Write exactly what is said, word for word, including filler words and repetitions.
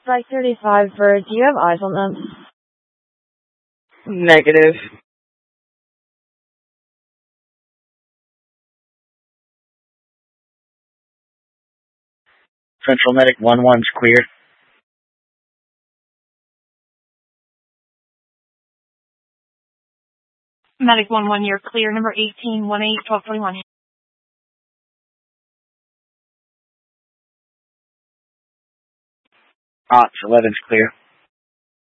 Strike thirty-five for, do you have eyes on them? Negative. Central Medic one one's clear. Medic one one, you're clear. Number eighteen, one eight, twelve twenty-one. Ops eleven's clear.